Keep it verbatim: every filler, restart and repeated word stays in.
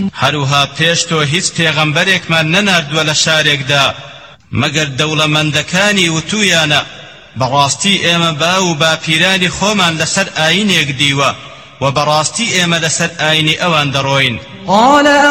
هەروها پێش تۆ هیچ پێغەمبەرێکمان نەناردووە لە شارێکدا مەگەر دەوڵەمەندەکانی وتویانە بەڕاستی ئێمە با و باپیرانی خۆمان لەسەر ئاینێک دیوە و بەڕاستی ئێمە لەسەر ئاینی ئەوان دەڕۆین.